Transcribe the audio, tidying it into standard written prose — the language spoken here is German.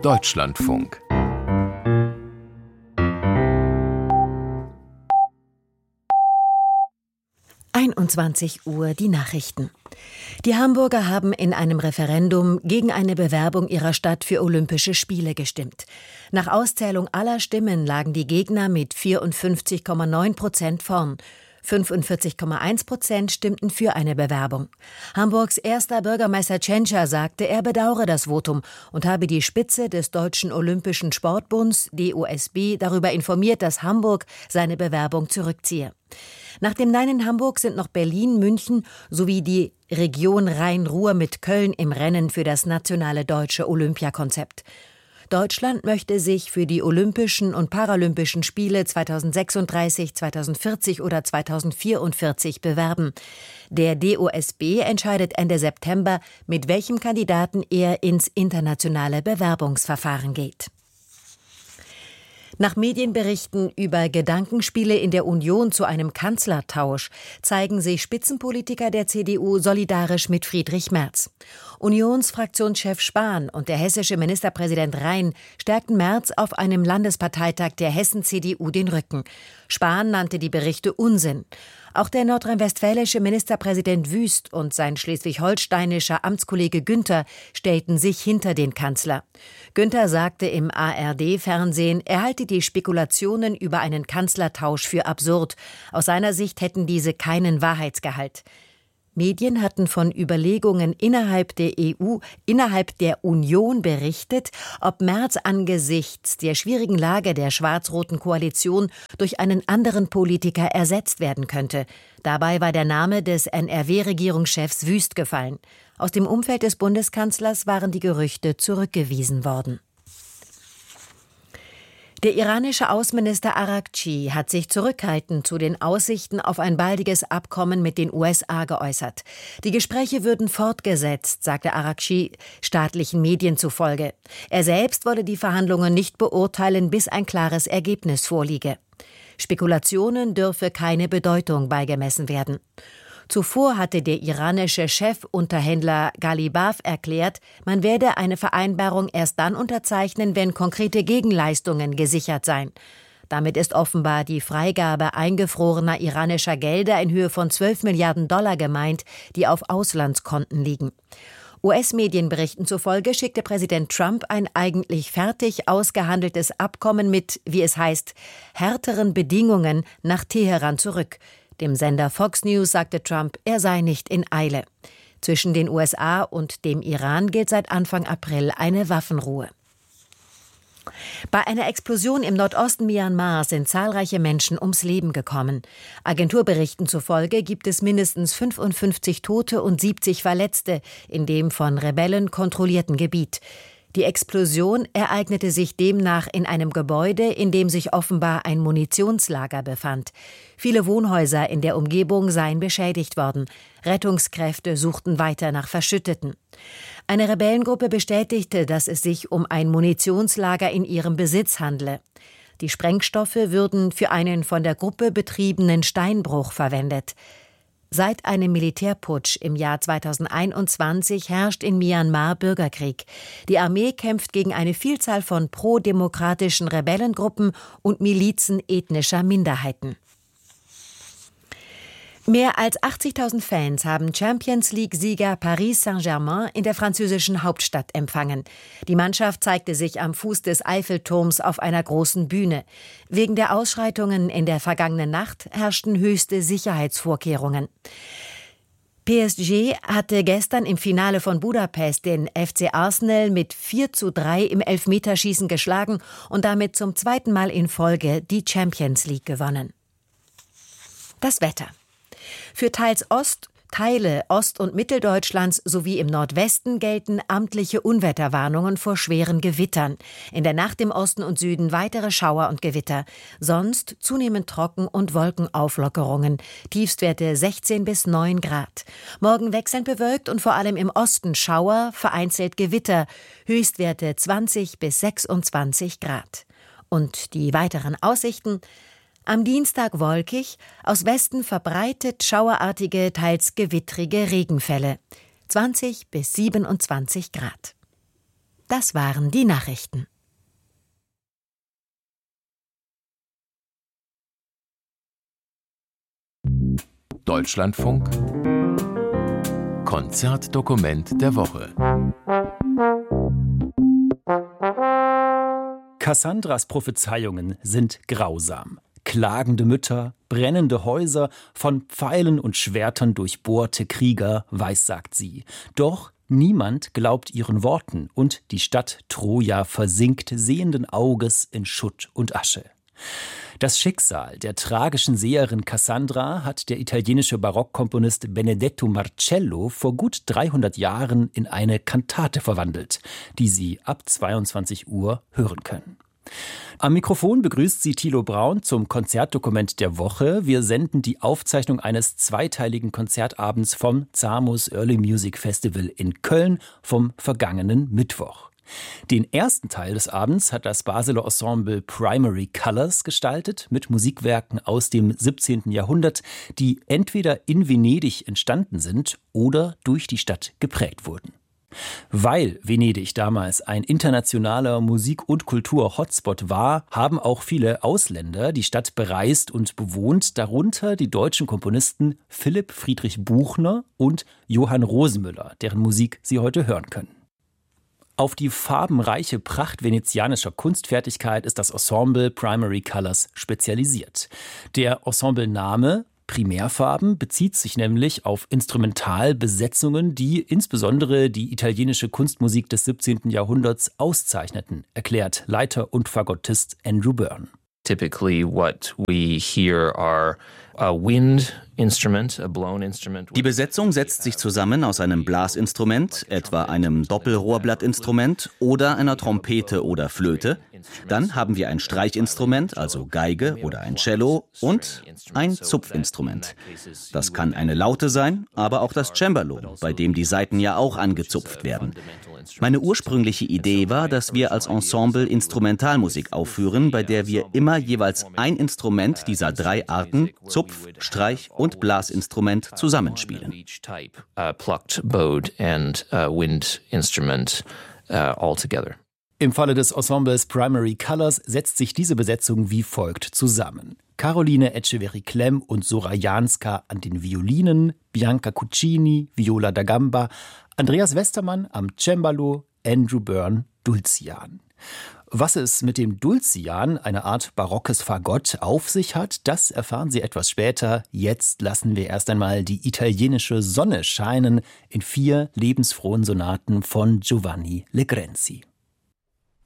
Deutschlandfunk. Uhr die Nachrichten. Die Hamburger haben in einem Referendum gegen eine Bewerbung ihrer Stadt für Olympische Spiele gestimmt. Nach Auszählung aller Stimmen lagen die Gegner mit 54,9% vorn. 45,1% stimmten für eine Bewerbung. Hamburgs erster Bürgermeister Tschentscher sagte, er bedauere das Votum und habe die Spitze des Deutschen Olympischen Sportbunds, DOSB, darüber informiert, dass Hamburg seine Bewerbung zurückziehe. Nach dem Nein in Hamburg sind noch Berlin, München sowie die Region Rhein-Ruhr mit Köln im Rennen für das nationale deutsche Olympiakonzept. Deutschland möchte sich für die Olympischen und Paralympischen Spiele 2036, 2040 oder 2044 bewerben. Der DOSB entscheidet Ende September, mit welchem Kandidaten er ins internationale Bewerbungsverfahren geht. Nach Medienberichten über Gedankenspiele in der Union zu einem Kanzlertausch zeigen sich Spitzenpolitiker der CDU solidarisch mit Friedrich Merz. Unionsfraktionschef Spahn und der hessische Ministerpräsident Rhein stärkten Merz auf einem Landesparteitag der Hessen-CDU den Rücken. Spahn nannte die Berichte Unsinn. Auch der nordrhein-westfälische Ministerpräsident Wüst und sein schleswig-holsteinischer Amtskollege Günther stellten sich hinter den Kanzler. Günther sagte im ARD-Fernsehen, er halte die Spekulationen über einen Kanzlertausch für absurd. Aus seiner Sicht hätten diese keinen Wahrheitsgehalt. Medien hatten von Überlegungen innerhalb der EU, innerhalb der Union berichtet, ob Merz angesichts der schwierigen Lage der schwarz-roten Koalition durch einen anderen Politiker ersetzt werden könnte. Dabei war der Name des NRW-Regierungschefs Wüst gefallen. Aus dem Umfeld des Bundeskanzlers waren die Gerüchte zurückgewiesen worden. Der iranische Außenminister Araghchi hat sich zurückhaltend zu den Aussichten auf ein baldiges Abkommen mit den USA geäußert. Die Gespräche würden fortgesetzt, sagte Araghchi staatlichen Medien zufolge. Er selbst wolle die Verhandlungen nicht beurteilen, bis ein klares Ergebnis vorliege. Spekulationen dürfe keine Bedeutung beigemessen werden. Zuvor hatte der iranische Chefunterhändler Ghalibaf erklärt, man werde eine Vereinbarung erst dann unterzeichnen, wenn konkrete Gegenleistungen gesichert seien. Damit ist offenbar die Freigabe eingefrorener iranischer Gelder in Höhe von $12 Milliarden gemeint, die auf Auslandskonten liegen. US-Medienberichten zufolge schickte Präsident Trump ein eigentlich fertig ausgehandeltes Abkommen mit, wie es heißt, härteren Bedingungen nach Teheran zurück. Dem Sender Fox News sagte Trump, er sei nicht in Eile. Zwischen den USA und dem Iran gilt seit Anfang April eine Waffenruhe. Bei einer Explosion im Nordosten Myanmars sind zahlreiche Menschen ums Leben gekommen. Agenturberichten zufolge gibt es mindestens 55 Tote und 70 Verletzte in dem von Rebellen kontrollierten Gebiet. Die Explosion ereignete sich demnach in einem Gebäude, in dem sich offenbar ein Munitionslager befand. Viele Wohnhäuser in der Umgebung seien beschädigt worden. Rettungskräfte suchten weiter nach Verschütteten. Eine Rebellengruppe bestätigte, dass es sich um ein Munitionslager in ihrem Besitz handle. Die Sprengstoffe würden für einen von der Gruppe betriebenen Steinbruch verwendet. Seit einem Militärputsch im Jahr 2021 herrscht in Myanmar Bürgerkrieg. Die Armee kämpft gegen eine Vielzahl von pro-demokratischen Rebellengruppen und Milizen ethnischer Minderheiten. Mehr als 80.000 Fans haben Champions-League-Sieger Paris Saint-Germain in der französischen Hauptstadt empfangen. Die Mannschaft zeigte sich am Fuß des Eiffelturms auf einer großen Bühne. Wegen der Ausschreitungen in der vergangenen Nacht herrschten höchste Sicherheitsvorkehrungen. PSG hatte gestern im Finale von Budapest den FC Arsenal mit 4:3 im Elfmeterschießen geschlagen und damit zum zweiten Mal in Folge die Champions League gewonnen. Das Wetter. Für Teile Ost- und Mitteldeutschlands sowie im Nordwesten gelten amtliche Unwetterwarnungen vor schweren Gewittern. In der Nacht im Osten und Süden weitere Schauer und Gewitter. Sonst zunehmend trocken und Wolkenauflockerungen. Tiefstwerte 16 bis 9 Grad. Morgen wechselnd bewölkt und vor allem im Osten Schauer, vereinzelt Gewitter. Höchstwerte 20 bis 26 Grad. Und die weiteren Aussichten: Am Dienstag wolkig, aus Westen verbreitet schauerartige, teils gewittrige Regenfälle. 20 bis 27 Grad. Das waren die Nachrichten. Deutschlandfunk Konzertdokument der Woche. Kassandras Prophezeiungen sind grausam. Klagende Mütter, brennende Häuser, von Pfeilen und Schwertern durchbohrte Krieger, weissagt sie. Doch niemand glaubt ihren Worten und die Stadt Troja versinkt sehenden Auges in Schutt und Asche. Das Schicksal der tragischen Seherin Cassandra hat der italienische Barockkomponist Benedetto Marcello vor gut 300 Jahren in eine Kantate verwandelt, die Sie ab 22 Uhr hören können. Am Mikrofon begrüßt Sie Thilo Braun zum Konzertdokument der Woche. Wir senden die Aufzeichnung eines zweiteiligen Konzertabends vom Zamus Early Music Festival in Köln vom vergangenen Mittwoch. Den ersten Teil des Abends hat das Basler Ensemble Primary Colors gestaltet, mit Musikwerken aus dem 17. Jahrhundert, die entweder in Venedig entstanden sind oder durch die Stadt geprägt wurden. Weil Venedig damals ein internationaler Musik- und Kultur-Hotspot war, haben auch viele Ausländer die Stadt bereist und bewohnt, darunter die deutschen Komponisten Philipp Friedrich Buchner und Johann Rosenmüller, deren Musik Sie heute hören können. Auf die farbenreiche Pracht venezianischer Kunstfertigkeit ist das Ensemble Primary Colors spezialisiert. Der Ensemblename Primärfarben bezieht sich nämlich auf Instrumentalbesetzungen, die insbesondere die italienische Kunstmusik des 17. Jahrhunderts auszeichneten, erklärt Leiter und Fagottist Andrew Byrne. Typically what we hear are a wind instrument, a blown instrument. Die Besetzung setzt sich zusammen aus einem Blasinstrument, etwa einem Doppelrohrblattinstrument oder einer Trompete oder Flöte. Dann haben wir ein Streichinstrument, also Geige oder ein Cello und ein Zupfinstrument. Das kann eine Laute sein, aber auch das Cembalo, bei dem die Saiten ja auch angezupft werden. Meine ursprüngliche Idee war, dass wir als Ensemble Instrumentalmusik aufführen, bei der wir immer jeweils ein Instrument dieser drei Arten, Zupf-, Streich- und Blasinstrument, zusammenspielen. Im Falle des Ensembles Primary Colors setzt sich diese Besetzung wie folgt zusammen. Caroline Etcheverry-Klemm und Sora Janska an den Violinen, Bianca Cuccini, Viola da Gamba, Andreas Westermann am Cembalo, Andrew Byrne, Dulcian. Was es mit dem Dulcian, eine Art barockes Fagott, auf sich hat, das erfahren Sie etwas später. Jetzt lassen wir erst einmal die italienische Sonne scheinen in 4 lebensfrohen Sonaten von Giovanni Legrenzi.